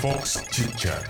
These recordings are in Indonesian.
Fox Chit-Chat.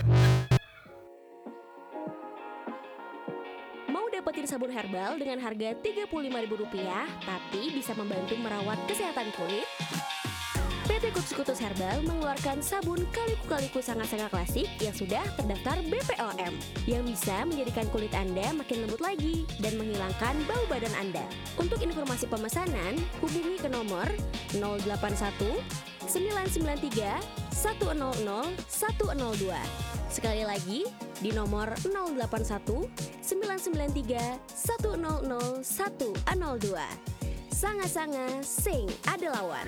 Mau dapetin sabun herbal dengan harga Rp35.000 tapi bisa membantu merawat kesehatan kulit? PT Kutus Herbal mengeluarkan sabun Kaliku Sanga-Sanga Klasik yang sudah terdaftar BPOM yang bisa menjadikan kulit Anda makin lembut lagi dan menghilangkan bau badan Anda. Untuk informasi pemesanan, hubungi ke nomor 081 993 100 102. Sekali lagi, di nomor 081 993 100 102. Sanga-sanga sing ada lawan.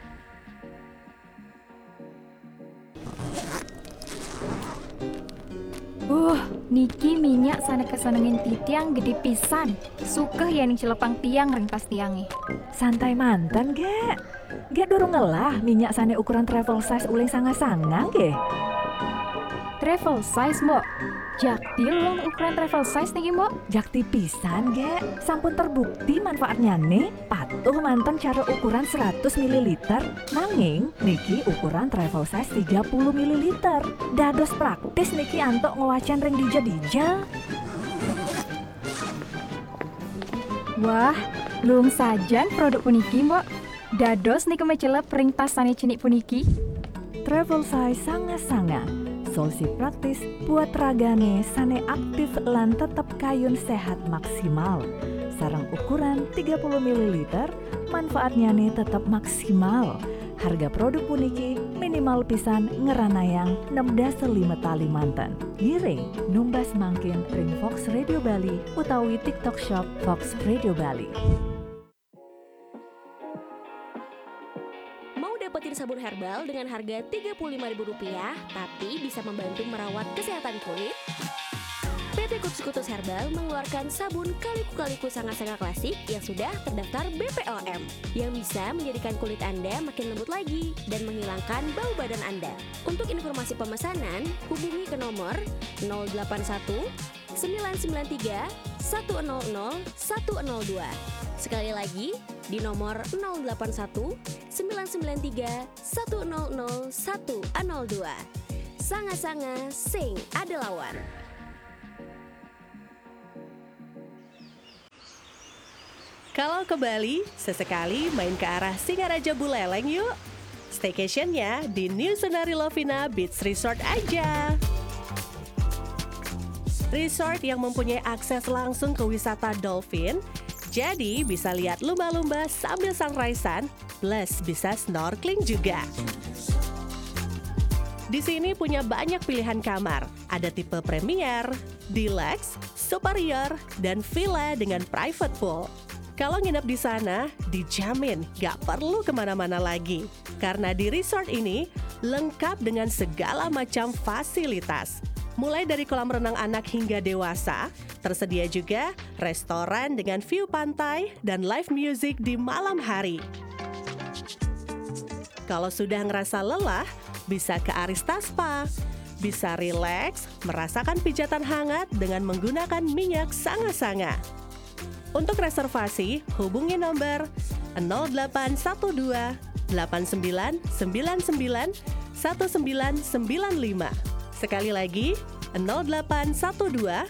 Niki minyak sana kesenengin titiang gede pisan. Suka ya ning celepang tiang ring pas tiangi. Santai mantan, Gek. Gek durung ngelah minyak sana ukuran travel size uling sanga-sanga, Gek. Travel size, Mbok. Jakti long ukuran travel size niki, Mbok. Jakti pisan, Gek. Sampun terbukti manfaatnya nih. Patuh mantan cara ukuran 100 ml. Nanging, niki ukuran travel size 30 ml. Dados praktis niki antok ngewacan ring dija-dija. Wah, lung sajan produk puniki, Mbok. Dados niki mecelep ring tas sane cinik puniki. Travel size sanga-sanga. Solusi praktis buat ragane sane aktif lan tetap kayun sehat maksimal. Sarang ukuran 30 ml, manfaatnya nih tetap maksimal. Harga produk puniki minimal pisan ngeranayang 16 tali mantan. Giring numbas mangkin ring Fox Radio Bali utawi TikTok Shop Fox Radio Bali. Dapetin sabun herbal dengan harga Rp35.000 tapi bisa membantu merawat kesehatan kulit? PT Kutus Herbal mengeluarkan sabun Kaliku Sanga-Sanga Klasik yang sudah terdaftar BPOM yang bisa menjadikan kulit Anda makin lembut lagi dan menghilangkan bau badan Anda. Untuk informasi pemesanan, hubungi ke nomor 081 993 100 102. Sekali lagi, di nomor 081 993 100 102. Sanga-sanga sing ada lawan. Kalau ke Bali, sesekali main ke arah Singaraja Buleleng yuk. Staycationnya di New Sunari Lovina Beach Resort aja. Resort yang mempunyai akses langsung ke wisata dolphin, jadi bisa lihat lumba-lumba sambil sunrise-an, plus bisa snorkeling juga. Di sini punya banyak pilihan kamar, ada tipe premier, deluxe, superior, dan villa dengan private pool. Kalau nginep di sana, dijamin gak perlu kemana-mana lagi. Karena di resort ini lengkap dengan segala macam fasilitas. Mulai dari kolam renang anak hingga dewasa, tersedia juga restoran dengan view pantai dan live music di malam hari. Kalau sudah ngerasa lelah, bisa ke Arista Spa. Bisa rileks, merasakan pijatan hangat dengan menggunakan minyak sanga-sanga. Untuk reservasi, hubungi nomor 0812 8999 1995. Sekali lagi, 0812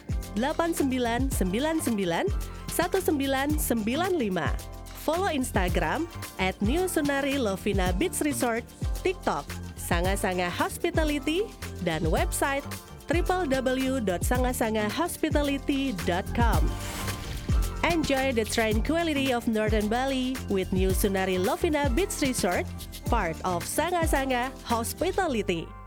8999 1995. Follow Instagram @newsunarilovina beach resort, TikTok Sanga-Sanga Hospitality, dan website www.sangasangahospitality.com. Enjoy the tranquility of Northern Bali with New Sunari Lovina Beach Resort, part of Sanga-Sanga Hospitality.